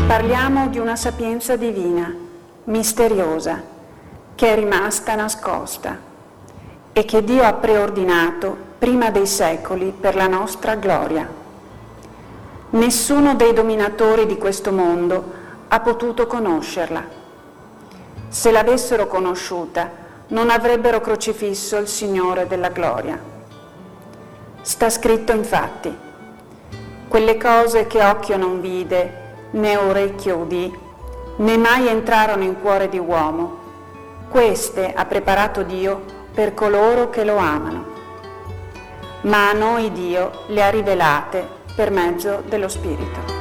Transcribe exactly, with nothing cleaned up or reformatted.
Parliamo di una sapienza divina, misteriosa, che è rimasta nascosta e che Dio ha preordinato prima dei secoli per la nostra gloria. Nessuno dei dominatori di questo mondo ha potuto conoscerla. Se l'avessero conosciuta, non avrebbero crocifisso il Signore della gloria. Sta scritto infatti: quelle cose che occhio non vide, né orecchio udì, né mai entrarono in cuore di uomo, queste ha preparato Dio per coloro che lo amano. Ma a noi Dio le ha rivelate per mezzo dello Spirito.